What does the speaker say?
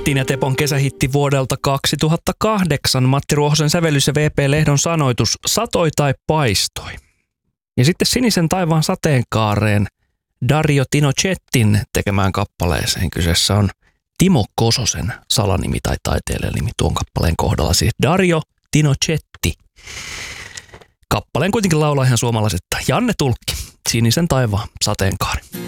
Martin ja Tepon kesähitti vuodelta 2008. Matti Ruohosen sävellys ja VP Lehdon sanoitus satoi tai paistoi. Ja sitten Sinisen taivaan sateenkaareen Dario Tinocettin tekemään kappaleeseen. Kyseessä on Timo Kososen salanimi tai taiteilijanimi tuon kappaleen kohdalla. Siis Dario Tinocetti. Kappaleen kuitenkin laulaa ihan suomalaiset Janne Tulkki, Sinisen taivaan sateenkaari.